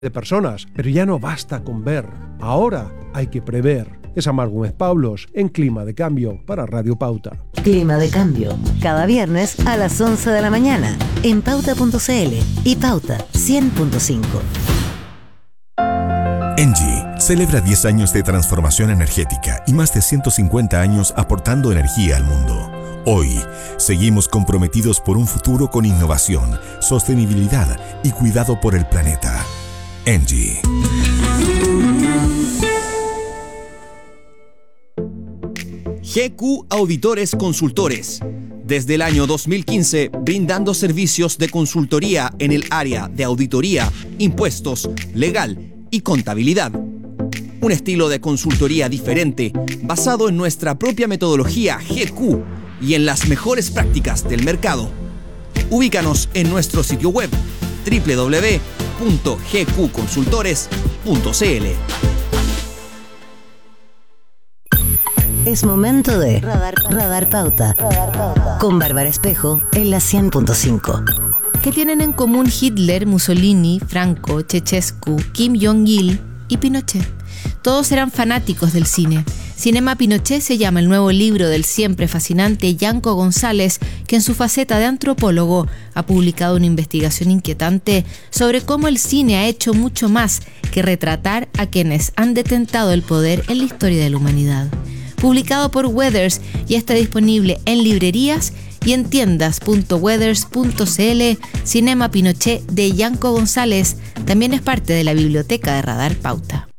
de personas, pero ya no basta con ver. Ahora hay que prever. Es Amar Gómez Pablos en Clima de Cambio para Radio Pauta. Clima de Cambio, cada viernes a las 11 de la mañana en Pauta.cl y Pauta 100.5. ENGIE celebra 10 años de transformación energética y más de 150 años aportando energía al mundo. Hoy, seguimos comprometidos por un futuro con innovación, sostenibilidad y cuidado por el planeta. ENGIE. GQ Auditores Consultores. Desde el año 2015, brindando servicios de consultoría en el área de auditoría, impuestos, legal y contabilidad. Un estilo de consultoría diferente, basado en nuestra propia metodología GQ y en las mejores prácticas del mercado. Ubícanos en nuestro sitio web www.gqconsultores.cl. Es momento de Radar Pauta con Bárbara Espejo en la 100.5. ¿Qué tienen en común Hitler, Mussolini, Franco, Ceausescu, Kim Jong-il y Pinochet? Todos eran fanáticos del cine. Cinema Pinochet se llama el nuevo libro del siempre fascinante Yanko González, que en su faceta de antropólogo ha publicado una investigación inquietante sobre cómo el cine ha hecho mucho más que retratar a quienes han detentado el poder en la historia de la humanidad. Publicado por Weathers y está disponible en librerías y en tiendas.weathers.cl. Cinema Pinochet de Yanko González también es parte de la biblioteca de Radar Pauta.